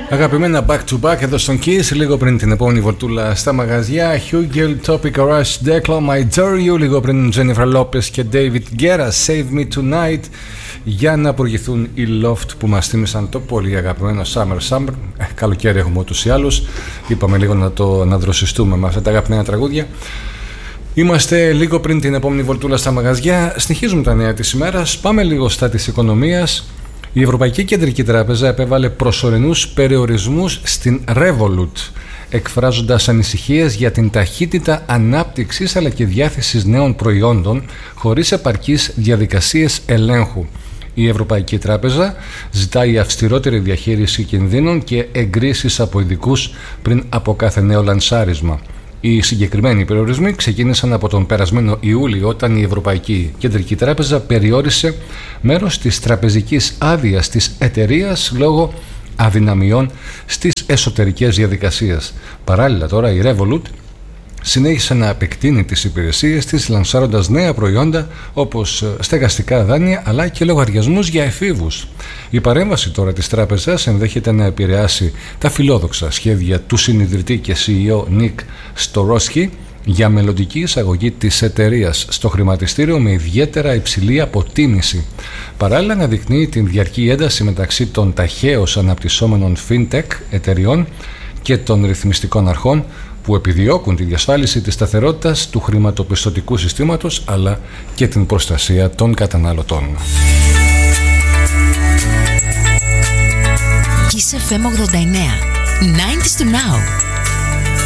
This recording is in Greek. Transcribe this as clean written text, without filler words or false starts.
Αγαπημένα back to back εδώ στον Kiss, λίγο πριν την επόμενη βολτούλα στα μαγαζιά. Hugel, Topic, Rush, Declan, My Dare You, λίγο πριν Jennifer Lopez και David Guetta, Save Me Tonight, για να προηγηθούν οι Loft που μας θύμισαν το πολύ αγαπημένο Summer. Καλοκαίρι έχουμε ούτως ή άλλως, είπαμε λίγο να δροσιστούμε με αυτά τα αγαπημένα τραγούδια. Είμαστε λίγο πριν την επόμενη βολτούλα στα μαγαζιά, συνεχίζουμε τα νέα της ημέρας, πάμε λίγο στα της οικονομίας. Η Ευρωπαϊκή Κεντρική Τράπεζα επέβαλε προσωρινούς περιορισμούς στην Revolut, εκφράζοντας ανησυχίες για την ταχύτητα ανάπτυξης αλλά και διάθεσης νέων προϊόντων χωρίς επαρκείς διαδικασίες ελέγχου. Η Ευρωπαϊκή Τράπεζα ζητάει αυστηρότερη διαχείριση κινδύνων και εγκρίσεις από ειδικούς πριν από κάθε νέο λανσάρισμα. Οι συγκεκριμένοι περιορισμοί ξεκίνησαν από τον περασμένο Ιούλιο, όταν η Ευρωπαϊκή Κεντρική Τράπεζα περιόρισε μέρος της τραπεζικής άδειας της εταιρείας λόγω αδυναμιών στις εσωτερικές διαδικασίες. Παράλληλα τώρα η Revolut συνέχισε να επεκτείνει τις υπηρεσίες της, λανσάροντας νέα προϊόντα όπως στεγαστικά δάνεια αλλά και λογαριασμούς για εφήβους. Η παρέμβαση τώρα της τράπεζας ενδέχεται να επηρεάσει τα φιλόδοξα σχέδια του συνιδρυτή και CEO Nick Storosky για μελλοντική εισαγωγή της εταιρείας στο χρηματιστήριο με ιδιαίτερα υψηλή αποτίμηση. Παράλληλα αναδεικνύει την διαρκή ένταση μεταξύ των ταχαίως αναπτυσσόμενων fintech εταιριών και των ρυθμιστικών αρχών που επιδιώκουν τη διασφάλιση της σταθερότητας του χρηματοπιστωτικού συστήματος αλλά και την προστασία των καταναλωτών. Kiss FM 89. 90s to now.